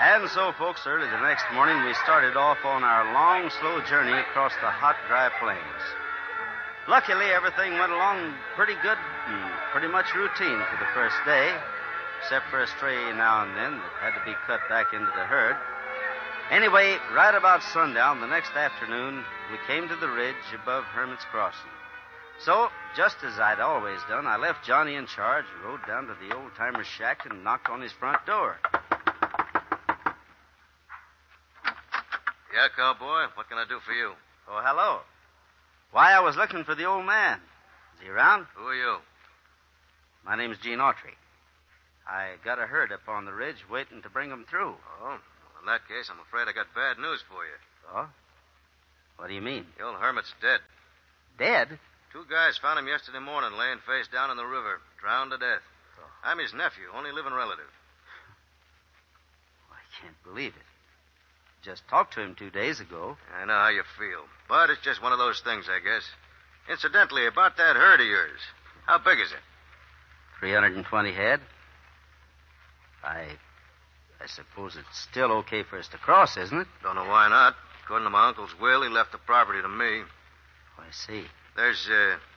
And so, folks, early the next morning, we started off on our long, slow journey across the hot, dry plains. Luckily, everything went along pretty good and pretty much routine for the first day, except for a stray now and then that had to be cut back into the herd. Anyway, right about sundown the next afternoon, we came to the ridge above Hermit's Crossing. So, just as I'd always done, I left Johnny in charge, rode down to the old-timer's shack, and knocked on his front door. Yeah, cowboy, what can I do for you? Oh, hello. Why, I was looking for the old man. Is he around? Who are you? My name's Gene Autry. I got a herd up on the ridge waiting to bring him through. Oh, well, in that case, I'm afraid I got bad news for you. Oh? What do you mean? The old hermit's dead. Dead? 2 guys found him yesterday morning laying face down in the river, drowned to death. Oh. I'm his nephew, only living relative. I can't believe it. Just talked to him 2 days ago. I know how you feel, but it's just one of those things, I guess. Incidentally, about that herd of yours, how big is it? 320 head. I suppose it's still okay for us to cross, isn't it? Don't know why not. According to my uncle's will, he left the property to me. Oh, I see. There's